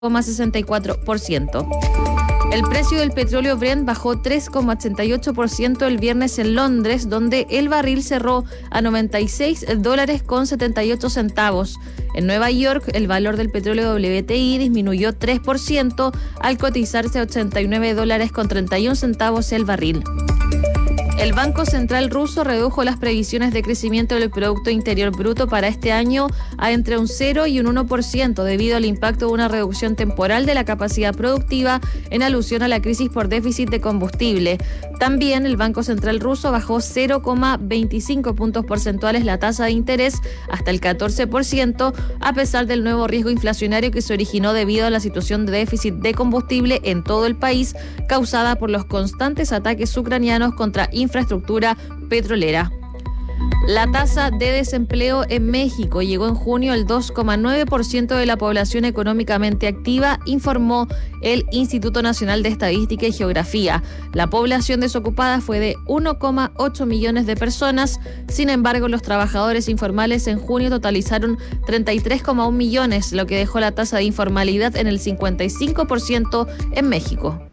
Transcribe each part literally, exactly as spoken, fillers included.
coma sesenta y cuatro por ciento. El precio del petróleo Brent bajó tres coma ochenta y ocho por ciento el viernes en Londres, donde el barril cerró a noventa y seis dólares con setenta y ocho centavos. En Nueva York, el valor del petróleo W T I disminuyó tres por ciento al cotizarse a ochenta y nueve dólares con treinta y un centavos el barril. El Banco Central ruso redujo las previsiones de crecimiento del Producto Interior Bruto para este año a entre un cero y un uno por ciento debido al impacto de una reducción temporal de la capacidad productiva en alusión a la crisis por déficit de combustible. También el Banco Central ruso bajó cero coma veinticinco puntos porcentuales la tasa de interés hasta el catorce por ciento a pesar del nuevo riesgo inflacionario que se originó debido a la situación de déficit de combustible en todo el país causada por los constantes ataques ucranianos contra infraestructura petrolera. La tasa de desempleo en México llegó en junio al dos coma nueve por ciento de la población económicamente activa, informó el Instituto Nacional de Estadística y Geografía. La población desocupada fue de uno coma ocho millones de personas. Sin embargo, los trabajadores informales en junio totalizaron treinta y tres coma uno millones, lo que dejó la tasa de informalidad en el cincuenta y cinco por ciento en México.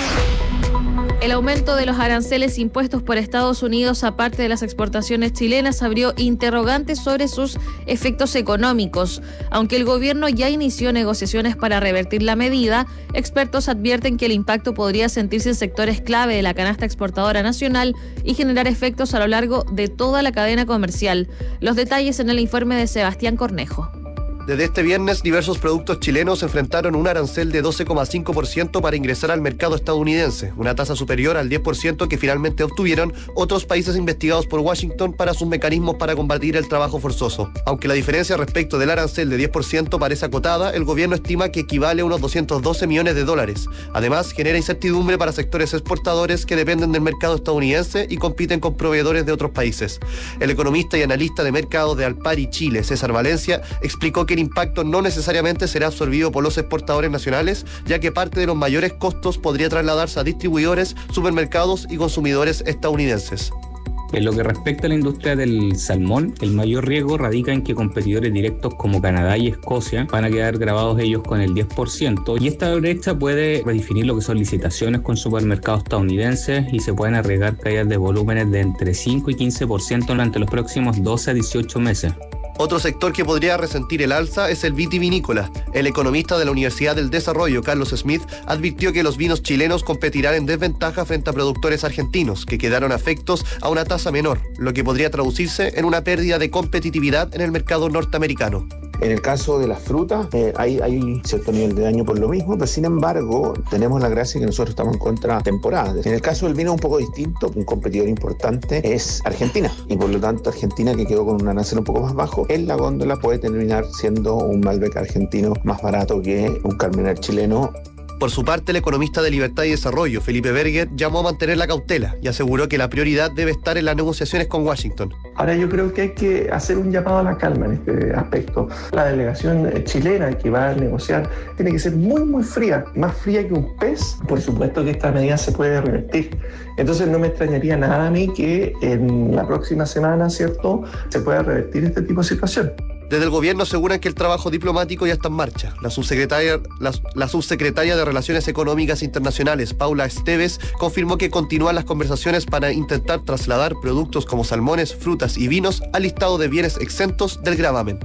El aumento de los aranceles impuestos por Estados Unidos, aparte de las exportaciones chilenas, abrió interrogantes sobre sus efectos económicos. Aunque el gobierno ya inició negociaciones para revertir la medida, expertos advierten que el impacto podría sentirse en sectores clave de la canasta exportadora nacional y generar efectos a lo largo de toda la cadena comercial. Los detalles en el informe de Sebastián Cornejo. Desde este viernes, diversos productos chilenos enfrentaron un arancel de doce coma cinco por ciento para ingresar al mercado estadounidense, una tasa superior al diez por ciento que finalmente obtuvieron otros países investigados por Washington para sus mecanismos para combatir el trabajo forzoso. Aunque la diferencia respecto del arancel de diez por ciento parece acotada, el gobierno estima que equivale a unos doscientos doce millones de dólares. Además, genera incertidumbre para sectores exportadores que dependen del mercado estadounidense y compiten con proveedores de otros países. El economista y analista de mercado de Alpari Chile, César Valencia, explicó que el impacto no necesariamente será absorbido por los exportadores nacionales, ya que parte de los mayores costos podría trasladarse a distribuidores, supermercados y consumidores estadounidenses. En lo que respecta a la industria del salmón, el mayor riesgo radica en que competidores directos como Canadá y Escocia van a quedar grabados ellos con el diez por ciento, y esta brecha puede redefinir lo que son licitaciones con supermercados estadounidenses y se pueden arriesgar caídas de volúmenes de entre cinco y quince por ciento durante los próximos doce a dieciocho meses. Otro sector que podría resentir el alza es el vitivinícola. El economista de la Universidad del Desarrollo, Carlos Smith, advirtió que los vinos chilenos competirán en desventaja frente a productores argentinos, que quedaron afectos a una tasa menor, lo que podría traducirse en una pérdida de competitividad en el mercado norteamericano. En el caso de las frutas, eh, hay, hay cierto nivel de daño por lo mismo, pero sin embargo, tenemos la gracia que nosotros estamos en contra temporada. En el caso del vino es un poco distinto, un competidor importante es Argentina, y por lo tanto Argentina, que quedó con un arancel un poco más bajo, en la góndola puede terminar siendo un Malbec argentino más barato que un Carmener chileno. Por su parte, el economista de Libertad y Desarrollo, Felipe Berger, llamó a mantener la cautela y aseguró que la prioridad debe estar en las negociaciones con Washington. Ahora yo creo que hay que hacer un llamado a la calma en este aspecto. La delegación chilena que va a negociar tiene que ser muy, muy fría, más fría que un pez. Por supuesto que esta medida se puede revertir. Entonces no me extrañaría nada a mí que en la próxima semana, ¿cierto?, se pueda revertir este tipo de situación. Desde el gobierno aseguran que el trabajo diplomático ya está en marcha. La subsecretaria, la, la subsecretaria de Relaciones Económicas Internacionales, Paula Esteves, confirmó que continúan las conversaciones para intentar trasladar productos como salmones, frutas y vinos al listado de bienes exentos del gravamen.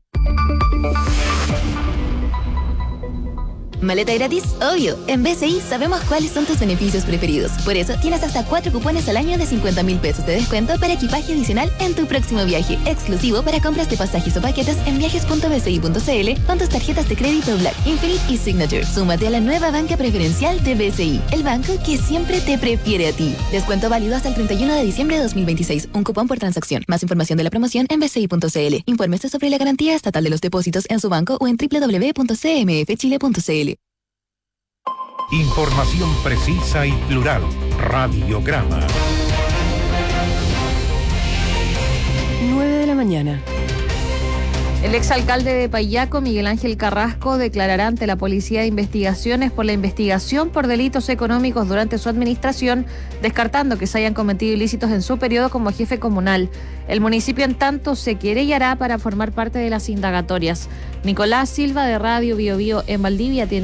¿Maleta gratis? Obvio. En B C I sabemos cuáles son tus beneficios preferidos. Por eso tienes hasta cuatro cupones al año de cincuenta mil pesos de descuento para equipaje adicional en tu próximo viaje. Exclusivo para compras de pasajes o paquetes en viajes punto b c i punto c l con tus tarjetas de crédito Black, Infinite y Signature. Súmate a la nueva banca preferencial de B C I, el banco que siempre te prefiere a ti. Descuento válido hasta el treinta y uno de diciembre de dos mil veintiséis. Un cupón por transacción. Más información de la promoción en b c i punto c l. Infórmese sobre la garantía estatal de los depósitos en su banco o en doble u doble u doble u punto c m f chile punto c l. Información precisa y plural. Radiograma. nueve de la mañana. El exalcalde de Payaco, Miguel Ángel Carrasco, declarará ante la Policía de Investigaciones por la investigación por delitos económicos durante su administración, descartando que se hayan cometido ilícitos en su periodo como jefe comunal. El municipio, en tanto, se querellará para formar parte de las indagatorias. Nicolás Silva, de Radio Bio Bio en Valdivia, tiene